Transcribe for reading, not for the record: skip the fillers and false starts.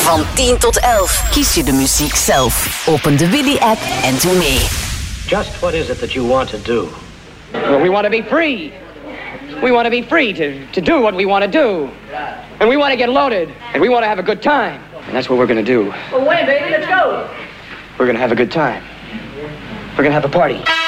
Van 10 tot 11 kies je de muziek zelf. Open de Willy-app en doe mee. Just what is it that you want to do? Well, we want to be free. We want to be free to do what we want to do. And we want to get loaded. And we want to have a good time. And that's what we're going to do. Well, when, baby? Let's go. We're going to have a good time. We're going to have a party.